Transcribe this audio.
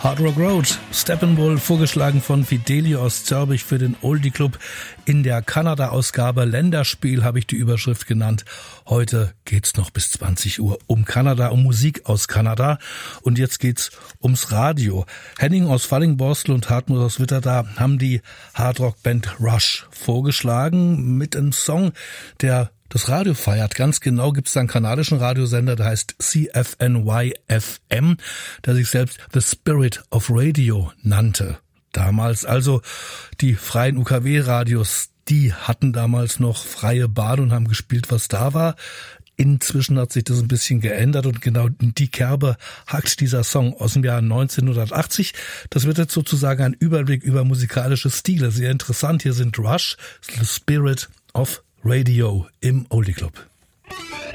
Hard Rock Road, Steppenwolf, vorgeschlagen von Fidelio aus Zörbich für den Oldie Club. In der Kanada-Ausgabe Länderspiel habe ich die Überschrift genannt. Heute geht's noch bis 20 Uhr um Kanada, um Musik aus Kanada. Und jetzt geht's ums Radio. Henning aus Fallingborstel und Hartmut aus Witterda haben die Hardrock-Band Rush vorgeschlagen mit einem Song, der das Radio feiert. Ganz genau gibt's da einen kanadischen Radiosender, der heißt CFNY-FM, der sich selbst The Spirit of Radio nannte. Damals also die freien UKW-Radios, die hatten damals noch freie Bahn und haben gespielt, was da war. Inzwischen hat sich das ein bisschen geändert und genau in die Kerbe hakt dieser Song aus dem Jahr 1980. Das wird jetzt sozusagen ein Überblick über musikalische Stile. Sehr interessant. Hier sind Rush, The Spirit of Radio im Oldie Club.